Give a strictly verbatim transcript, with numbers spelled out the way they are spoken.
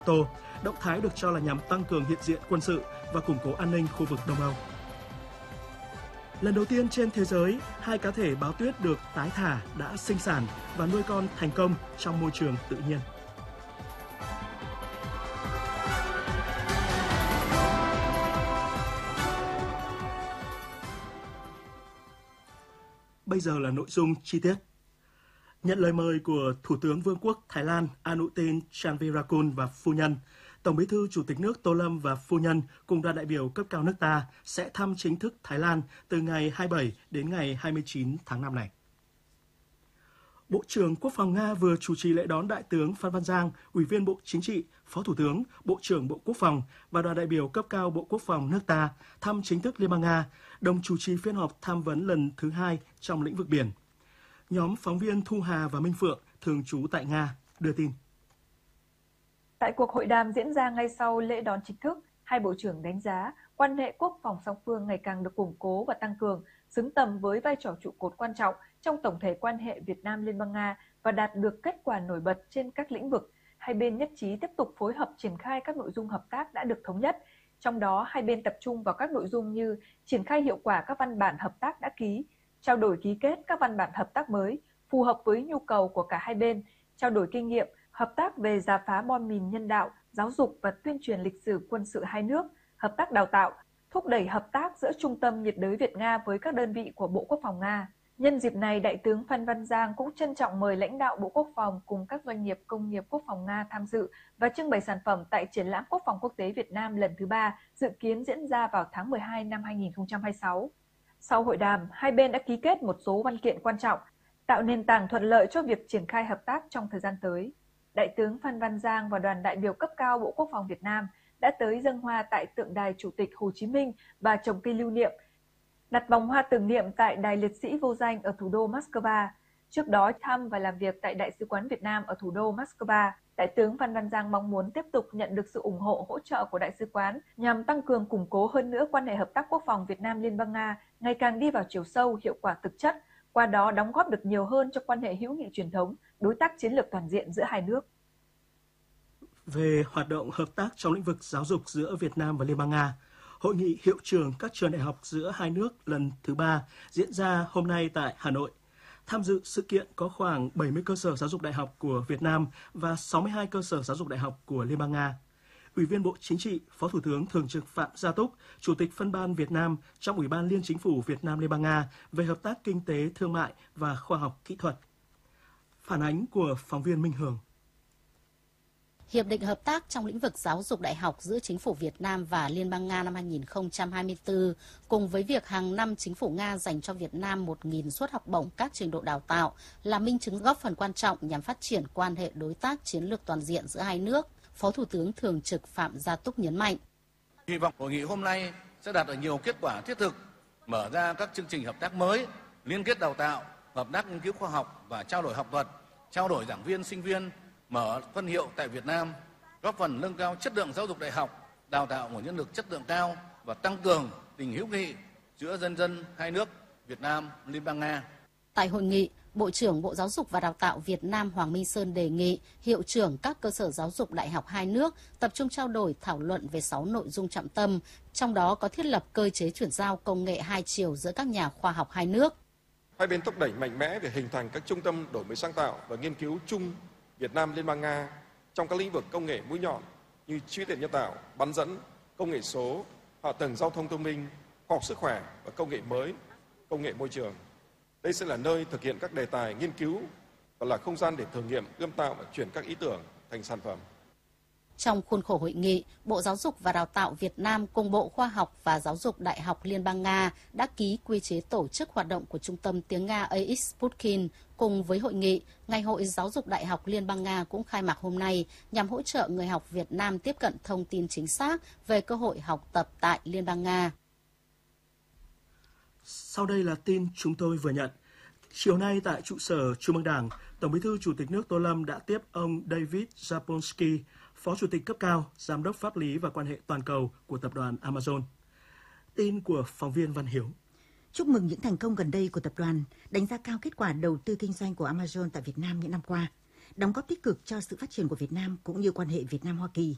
Tô, động thái được cho là nhằm tăng cường hiện diện quân sự và củng cố an ninh khu vực Đông Âu. Lần đầu tiên trên thế giới, hai cá thể báo tuyết được tái thả đã sinh sản và nuôi con thành công trong môi trường tự nhiên. Bây giờ là nội dung chi tiết. Nhận lời mời của Thủ tướng Vương quốc Thái Lan Anutin Charnvirakul và phu nhân, Tổng Bí thư Chủ tịch nước Tô Lâm và phu nhân cùng đoàn đại biểu cấp cao nước ta sẽ thăm chính thức Thái Lan từ ngày hai mươi bảy đến ngày hai mươi chín tháng năm này. Bộ trưởng Quốc phòng Nga vừa chủ trì lễ đón Đại tướng Phan Văn Giang, Ủy viên Bộ Chính trị, Phó Thủ tướng, Bộ trưởng Bộ Quốc phòng và đoàn đại biểu cấp cao Bộ Quốc phòng nước ta thăm chính thức Liên bang Nga, đồng chủ trì phiên họp tham vấn lần thứ hai trong lĩnh vực biển. Nhóm phóng viên Thu Hà và Minh Phượng, thường trú tại Nga, đưa tin. Tại cuộc hội đàm diễn ra ngay sau lễ đón chính thức, hai bộ trưởng đánh giá quan hệ quốc phòng song phương ngày càng được củng cố và tăng cường, xứng tầm với vai trò trụ cột quan trọng trong tổng thể quan hệ Việt Nam-Liên bang Nga và đạt được kết quả nổi bật trên các lĩnh vực. Hai bên nhất trí tiếp tục phối hợp triển khai các nội dung hợp tác đã được thống nhất. Trong đó, hai bên tập trung vào các nội dung như triển khai hiệu quả các văn bản hợp tác đã ký, trao đổi ký kết các văn bản hợp tác mới phù hợp với nhu cầu của cả hai bên, trao đổi kinh nghiệm, hợp tác về rà phá bom mìn nhân đạo, giáo dục và tuyên truyền lịch sử quân sự hai nước, hợp tác đào tạo, thúc đẩy hợp tác giữa Trung tâm nhiệt đới Việt Nga với các đơn vị của Bộ Quốc phòng Nga. Nhân dịp này, Đại tướng Phan Văn Giang cũng trân trọng mời lãnh đạo Bộ Quốc phòng cùng các doanh nghiệp công nghiệp quốc phòng Nga tham dự và trưng bày sản phẩm tại Triển lãm Quốc phòng quốc tế Việt Nam lần thứ ba, dự kiến diễn ra vào tháng mười hai năm hai nghìn không trăm hai mươi sáu. Sau hội đàm, hai bên đã ký kết một số văn kiện quan trọng, tạo nền tảng thuận lợi cho việc triển khai hợp tác trong thời gian tới. Đại tướng Phan Văn Giang và đoàn đại biểu cấp cao Bộ Quốc phòng Việt Nam đã tới dâng hoa tại tượng đài Chủ tịch Hồ Chí Minh và trồng cây lưu niệm, đặt vòng hoa tưởng niệm tại Đài Liệt sĩ vô danh ở thủ đô Moscow. Trước đó thăm và làm việc tại Đại sứ quán Việt Nam ở thủ đô Moscow, Đại tướng Phan Văn Giang mong muốn tiếp tục nhận được sự ủng hộ hỗ trợ của Đại sứ quán nhằm tăng cường củng cố hơn nữa quan hệ hợp tác quốc phòng Việt Nam Liên bang Nga ngày càng đi vào chiều sâu, hiệu quả thực chất, qua đó đóng góp được nhiều hơn cho quan hệ hữu nghị truyền thống, đối tác chiến lược toàn diện giữa hai nước. Về hoạt động hợp tác trong lĩnh vực giáo dục giữa Việt Nam và Liên bang Nga, Hội nghị hiệu trưởng các trường đại học giữa hai nước lần thứ ba diễn ra hôm nay tại Hà Nội. Tham dự sự kiện có khoảng bảy mươi cơ sở giáo dục đại học của Việt Nam và sáu mươi hai cơ sở giáo dục đại học của Liên bang Nga. Ủy viên Bộ Chính trị, Phó Thủ tướng Thường trực Phạm Gia Túc, Chủ tịch Phân ban Việt Nam trong Ủy ban Liên Chính phủ Việt Nam Liên bang Nga về hợp tác kinh tế, thương mại và khoa học kỹ thuật. Phản ánh của phóng viên Minh Hường. Hiệp định hợp tác trong lĩnh vực giáo dục đại học giữa Chính phủ Việt Nam và Liên bang Nga năm hai nghìn không trăm hai mươi tư, cùng với việc hàng năm Chính phủ Nga dành cho Việt Nam một nghìn suất học bổng các trình độ đào tạo, là minh chứng góp phần quan trọng nhằm phát triển quan hệ đối tác chiến lược toàn diện giữa hai nước, Phó Thủ tướng Thường trực Phạm Gia Túc nhấn mạnh. Hy vọng hội nghị hôm nay sẽ đạt được nhiều kết quả thiết thực, mở ra các chương trình hợp tác mới, liên kết đào tạo, hợp tác nghiên cứu khoa học và trao đổi học thuật, trao đổi giảng viên, sinh viên, mở phân hiệu tại Việt Nam, góp phần nâng cao chất lượng giáo dục đại học, đào tạo nguồn nhân lực chất lượng cao và tăng cường tình hữu nghị giữa nhân dân hai nước Việt Nam, Liên bang Nga. Tại hội nghị, Bộ trưởng Bộ Giáo dục và Đào tạo Việt Nam Hoàng Minh Sơn đề nghị hiệu trưởng các cơ sở giáo dục đại học hai nước tập trung trao đổi thảo luận về sáu nội dung trọng tâm, trong đó có thiết lập cơ chế chuyển giao công nghệ hai chiều giữa các nhà khoa học hai nước. Hai bên thúc đẩy mạnh mẽ việc hình thành các trung tâm đổi mới sáng tạo và nghiên cứu chung Việt Nam Liên bang Nga trong các lĩnh vực công nghệ mũi nhọn như trí tuệ nhân tạo, bán dẫn, công nghệ số, hạ tầng giao thông thông minh, khoa học sức khỏe và công nghệ mới, công nghệ môi trường. Đây sẽ là nơi thực hiện các đề tài nghiên cứu và là không gian để thử nghiệm, ươm tạo và chuyển các ý tưởng thành sản phẩm. Trong khuôn khổ hội nghị, Bộ Giáo dục và Đào tạo Việt Nam cùng Bộ Khoa học và Giáo dục Đại học Liên bang Nga đã ký quy chế tổ chức hoạt động của Trung tâm tiếng Nga a ích Sputkin. Cùng với hội nghị, Ngày hội Giáo dục Đại học Liên bang Nga cũng khai mạc hôm nay nhằm hỗ trợ người học Việt Nam tiếp cận thông tin chính xác về cơ hội học tập tại Liên bang Nga. Sau đây là tin chúng tôi vừa nhận. Chiều nay tại trụ sở Trung ương Đảng, Tổng Bí thư Chủ tịch nước Tô Lâm đã tiếp ông David Jablonski, Phó Chủ tịch cấp cao, Giám đốc pháp lý và quan hệ toàn cầu của tập đoàn Amazon. Tin của phóng viên Văn Hiếu. Chúc mừng những thành công gần đây của tập đoàn, đánh giá cao kết quả đầu tư kinh doanh của Amazon tại Việt Nam những năm qua, đóng góp tích cực cho sự phát triển của Việt Nam cũng như quan hệ Việt Nam-Hoa Kỳ.